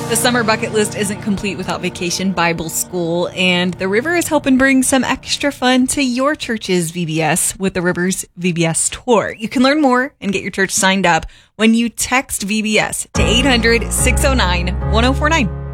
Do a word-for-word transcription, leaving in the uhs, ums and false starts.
The summer bucket list isn't complete without Vacation Bible School, and the River is helping bring some extra fun to your church's V B S with the River's V B S Tour. You can learn more and get your church signed up when you text V B S to eight hundred, six oh nine, one oh four nine.